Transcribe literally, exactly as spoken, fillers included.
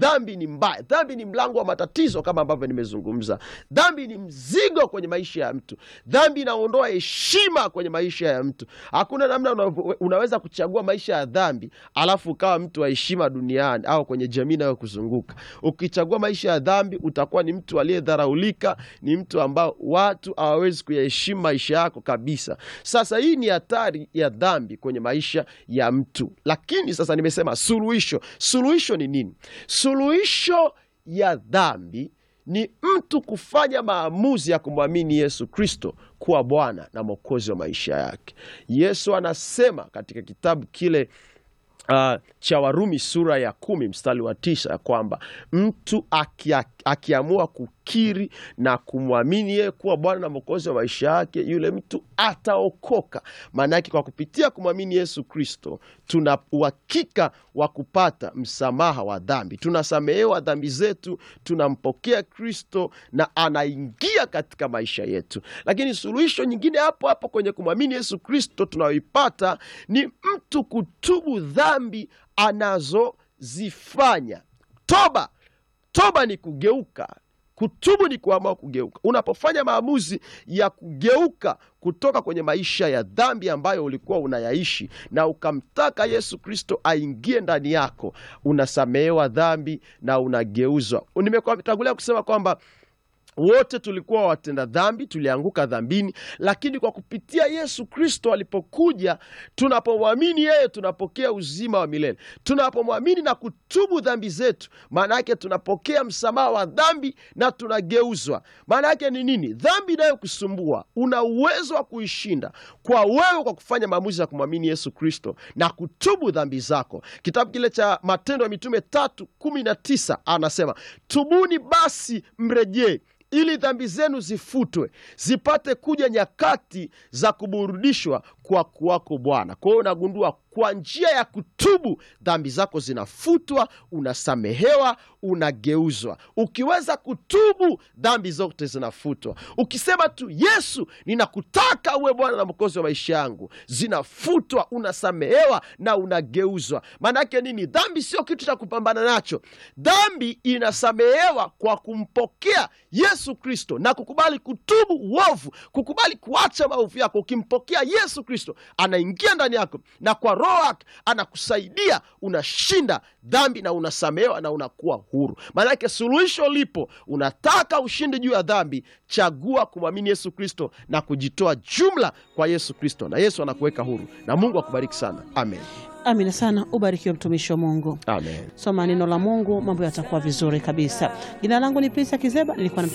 dhambi ni mbaya. Dhambi ni mlango wa matatizo kama ambavyo nimezungumza. Dhambi ni mzigo kwenye maisha ya mtu. Dhambi inaondoa heshima kwenye maisha ya mtu. Hakuna namna unaweza kuchagua maisha ya dhambi alafu ukawa mtu wa heshima duniani au kwenye jamii inayokuzunguka. Ukichagua maisha ya dhambi utakuwa ni mtu aliyedharaulika, ni mtu ambao watu hawawezi kuyaheshimu maisha yako kabisa. Sasa hii ni hatari ya dhambi kwenye maisha ya mtu. Lakini sasa nimesema suluhisho. Suluhisho ni nini? Suluhisho ya dhambi ni mtu kufanya maamuzi ya kumwamini Yesu Kristo kuwa Bwana na Mwokozi wa maisha yake. Yesu anasema katika kitabu kile Uh, cha Warumi sura ya kumi mstari wa tisa kwamba mtu akia, akiamua kukiri na kumwamini yeye kuwa Bwana na Mwokozi wa maisha yake, yule mtu ataokoka. Maana yake kwa kupitia kumwamini Yesu Kristo tuna uhakika wa kupata msamaha wa dhambi. Tunasamehewa dhambi zetu, tunampokea Kristo na anaingia katika maisha yetu. Lakini suluhisho nyingine hapo hapo kwenye kumwamini Yesu Kristo tunayoipata ni mtu kutubu dhambi anazozifanya. Toba. Toba ni kugeuka. Kutubu ni kuamua kugeuka. Unapofanya maamuzi ya kugeuka kutoka kwenye maisha ya dhambi ambayo ulikuwa unayaishi na ukamtaka Yesu Kristo aingie ndani yako, unasamehewa dhambi na unageuzwa. Nimetangulia kusema kwamba wote tulikuwa watenda dhambi, tulianguka dhambini, lakini kwa kupitia Yesu Kristo alipokuja, tunapomwamini yeye tunapokea uzima wa milele. Tunapomwamini na kutubu dhambi zetu, maana yake tunapokea msamaha wa dhambi na tunageuzwa. Maana yake ni nini? Dhambi inayokusumbua una uwezo wa kuishinda kwa wewe kwa kufanya maamuzi ya kumwamini Yesu Kristo na kutubu dhambi zako. Kitabu kile cha Matendo ya Mitume tatu kumi na tisa anasema, tubuni basi mrejee ili dhambi zenu zifutwe, zipate kuja nyakati za kuburudishwa kwa kuwako Bwana. Kwa hiyo unagundua kwa njia ya kutubu dhambi zako zinafutwa, unasamehewa, unageuzwa. Ukiweza kutubu dhambi zote zinafutwa. Ukisema tu Yesu ninakutaka uwe Bwana na Mwokozi wa maisha yangu, zinafutwa, unasamehewa na unageuzwa. Maana yake nini? Dhambi sio kitu cha kupambana nacho. Dhambi inasamehewa kwa kumpokea Yesu Kristo na kukubali kutubu uovu, kukubali kuacha maovu yako. Ukimpokea Yesu Kristo anaingia ndani yako na kwa Roho anakusaidia, unashinda dhambi na unasamehewa na unakuwa huru. Maana yake suluhisho lipo. Unataka ushindi juu ya dhambi, chagua kumwamini Yesu Kristo na kujitoa jumla kwa Yesu Kristo, na Yesu anakuweka huru. Na Mungu akubariki sana. Amen. Amina sana, ubarikiwe mtumishi wa Mungu. Amen. Soma neno la Mungu, mambo yatakuwa vizuri kabisa. Jina langu ni Prisa Kizeba, nilikuwa na